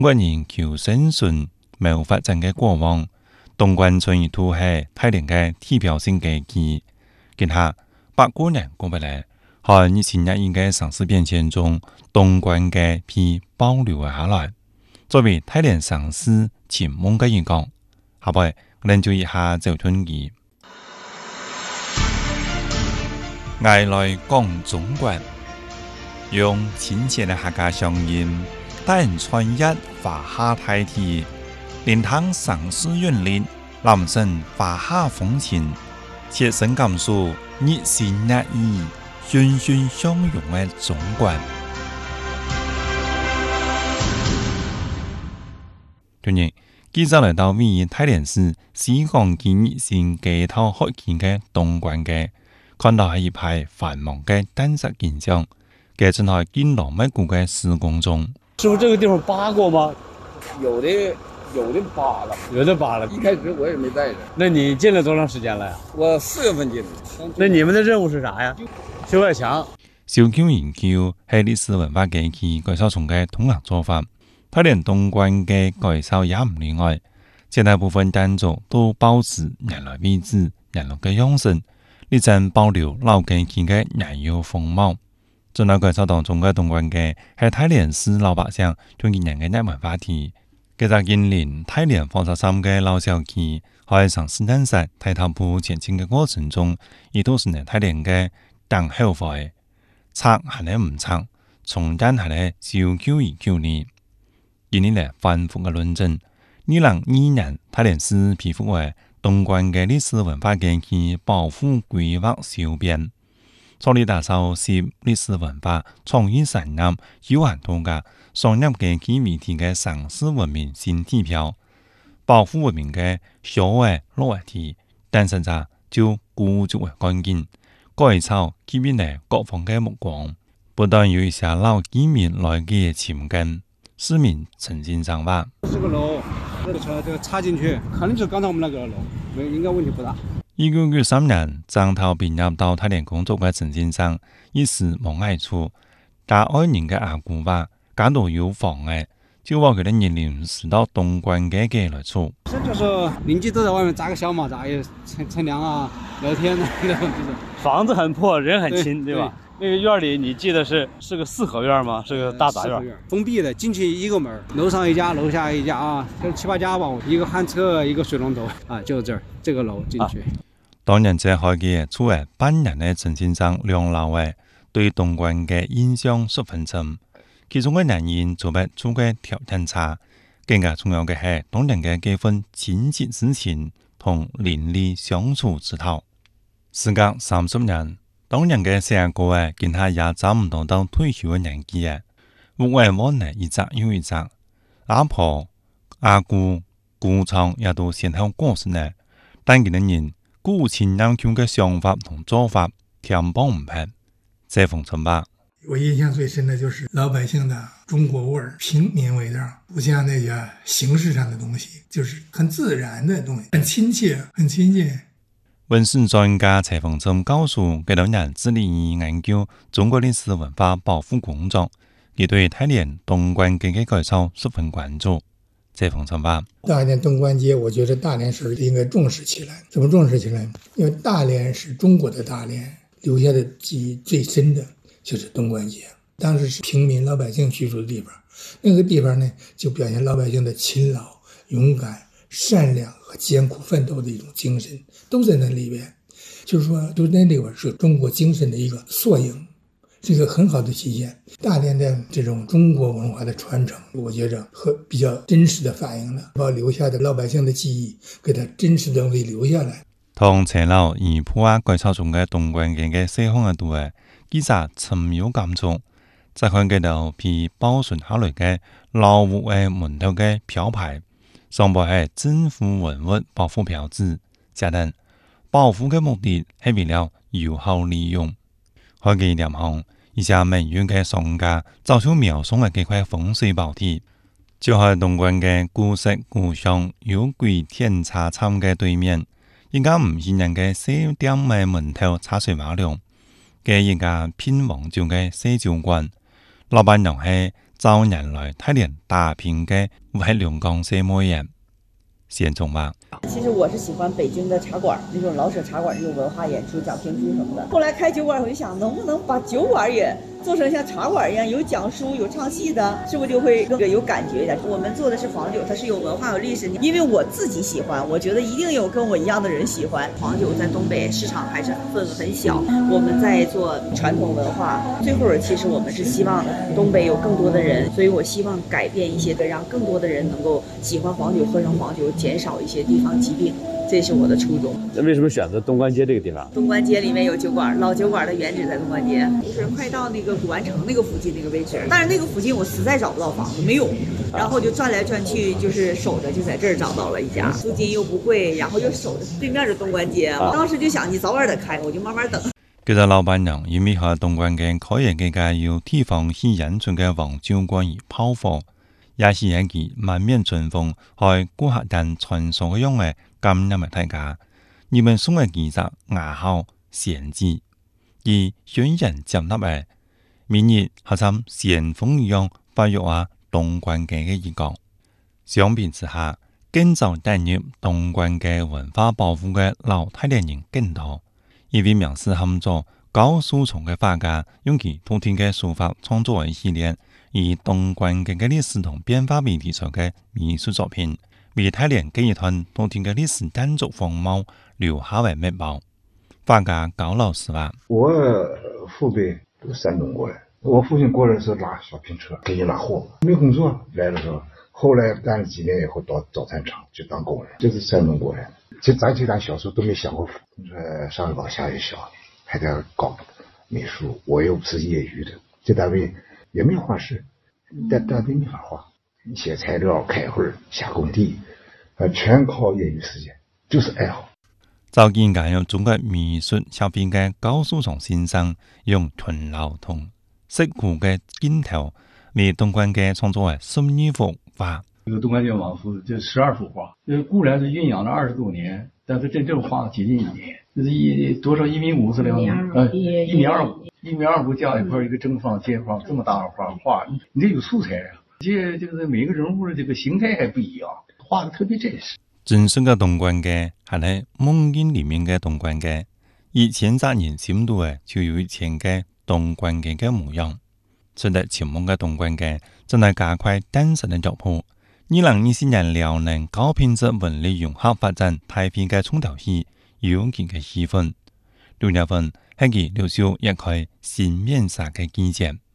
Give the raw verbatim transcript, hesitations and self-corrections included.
我人求生存没有发展嘅过往，东莞村一土系大连嘅地标性嘅基。今下百多年过不来，在二千年应该城市变迁中，东莞嘅被保留下来，作为大连城市前梦嘅一角。下边我哋注意下这段语。我来讲中国，用亲切的客家乡音，带人穿越华夏大地，连趟城市韵律，男生华夏风情，切身感受日新月异、欣欣相融的中国。今日记者来到位于大连市西港区日新街头开建的东莞街，看到係一排繁忙的建设景象，嘅正在建廊密固的施工中。 师傅，这个地方扒过吗？ 有的有的扒了， 有的扒了。 一开始我也没在这。 那你进了多长时间了呀？ 我四月份进的。 那你们的任务是啥呀？修外墙。 小丘研究係歷史文化機器改造中嘅統合做法，大連東莞嘅改造也唔例外。絕大部分建築都保持原來位置、原來嘅樣式，力爭保留老機器嘅原有風貌。在那改造當中嘅東莞嘅係大連市老百姓中意人嘅熱門話題。其實近年大連火車站嘅老小區喺城市建設大踏步前進嘅過程中，亦都是呢大連嘅等後悔。拆係呢唔拆，重建係呢小丘研究呢。今年呢反覆嘅論證，二零二二年大連市批復為東莞嘅歷史文化機器保護規劃小編，助力打造集歷史文化、創意產業、有限度嘅商業機器媒體嘅城市文明新地標，保護文明嘅小嘅老問題，但實際就孤注為關鍵，改造吸引嚟各方嘅目光，不但有一些老居民來嘅潛根，市民曾經長話。 是個樓，這個這個插進去，可能就是剛才我們那個樓，沒應該問題不大。 一九九三年，張頭畢業到大連工作嘅陳先生，一時冇外出，但愛人嘅阿姑話，家度有房嘅，就話佢哋年齡是到東莞嘅街來住。 這就是鄰居都在外面紮個小馬扎，也乘乘涼啊，聊天啊，那種就是。房子很破，人很親，對吧？那個院裏你記得是是個四合院嗎？是個大雜院，封閉的，進去一個門，樓上一家，樓下一家啊，就七八家吧，一個旱廁，一個水龍頭啊，就這兒這個樓進去。啊、 當然，這開嘅出嚟半年嘅陳先生兩老嘅對東莞嘅印象十分深，其中嘅原因就係住嘅條件差，更加重要嘅係當年嘅幾分親切之情同鄰里相處之道。時隔三十年。當年嘅細阿哥誒，見下也找唔到到退休嘅年紀誒，屋外門呢一隻又一隻，阿婆、阿姑、姑丈也都先後過世呢。但佢哋人古前南腔嘅想法同做法，天幫唔平。這封陳吧。 我印象最深的就是老百姓的中國味兒、平民味道，不像那些形式上的東西，就是很自然的東西，很親切，很親切。 文史專家蔡鳳珍告訴幾多人致力於研究中國歷史文化保護工作，亦對大連東莞街嘅改造十分關注。蔡鳳珍話： 大連東莞街，我覺得大連市應該重視起來。怎麼重視起來？因為大連是中國的大連，留下的記憶最深的就是東莞街。當時是平民老百姓居住的地方，那個地方呢，就表現老百姓的勤勞、勇敢、善良和艱苦奮鬥的一種精神，都在那裏邊。就是說，就那裏邊是中國精神的一個縮影，是一個很好的體現。大連的這種中國文化的傳承，我覺着和比較真實的反映了把留下的老百姓的記憶，給它真實的留下來。 同陳老以破壞改造中嘅東莞街嘅西方嘅度誒，記者深有感觸。再看見到被保存下來嘅老屋嘅門頭嘅標牌。上邊係政府文物保護標誌，假定保護嘅目的係為了有效利用。開幾點後，一些名媛嘅商家早就描述嘅幾塊風水寶地，就喺東莞嘅古色古香有軌天茶餐嘅對面，一家唔顯人嘅小店嘅門頭茶水馬龍嘅一家偏黃酒嘅西酒館，老闆娘係早年来大連打拼嘅係兩江社會人。先從話。 其实我是喜欢北京的茶馆，那种老舍茶馆那种文化演出、讲评书什么的。后来开酒馆，我就想，能不能把酒馆也做成像茶馆一样，有讲书、有唱戏的，是不是就会更有感觉一点？我们做的是黄酒，它是有文化、有历史。因为我自己喜欢，我觉得一定有跟我一样的人喜欢。黄酒在东北市场还是份额很小，我们在做传统文化。最后，其实我们是希望东北有更多的人，所以我希望改变一些的，让更多的人能够喜欢黄酒，喝成黄酒，减少一些地方疾病。这是我的初衷。 那为什么选择东关街这个地方？ 东关街里面有酒馆，老酒馆的原址在东关街，就是快到那个古玩城那个附近那个位置。但是那个附近我实在找不到房子，没有，然后就转来转去，就是守着，就在这儿找到了一家，租金又不贵，然后又守着对面是东关街。我当时就想，你早晚得开，我就慢慢等。 其實老闆娘因為喺東關嘅開業嘅間有地方去引進嘅黃酒館而拋貨，也是一件滿面春風，喺顧客間傳送嘅用嘅咁樣嘅大家，你們送嘅其實牙口鮮字，而選人接納嘅，明日好似旋風一樣發育喺東關嘅嘅一角。相比之下，更早帶入東關嘅文化保護嘅老大連人更多。因為描述喊做高樹叢嘅畫家，用其獨特嘅書法創作一系列以東關嘅歷史同變化為題材嘅藝術作品，為大連嘅一段獨特嘅歷史單族風貌留下為墨寶。畫家高老師話： 我父輩都山東過來，我父親過來的時候拉小拼車，給你拉貨，沒工作來的時候，後來幹了幾年以後到早餐廠就當工人，就是山東過來。其實咱其他小時候都沒想過，呃，上有老下有小，還得搞美術，我又不是業餘的，這單位也沒有畫室，單單位沒法畫，寫材料、開會、下工地，呃，全靠業餘時間，就是愛好。 早見間有中國美術小品嘅高樹叢先生，用屯老同石鼓嘅鏡頭，為東關嘅創作嘅十二幅畫。 这个东關街往復就十二幅畫，這固然是醞釀了二十多年，但是真正畫了接近一年，就是一多少一米五是兩米，呃，一米二五，一米二五加一塊一個正方、尖方這麼大的畫畫，你這有素材啊，這就是每個人物的這個形態還不一樣，畫的特別真實。 真正嘅東關街係喺夢境裡面嘅東關街，以前十年深度嘅就有以前嘅東關街嘅模樣。取得前夢嘅東關街正係加快單純嘅腳步。二零二四年遼寧高品質文旅融合發展太平嘅衝頭戲，有其嘅氣氛。六月份係其留守一塊新面紗嘅基建。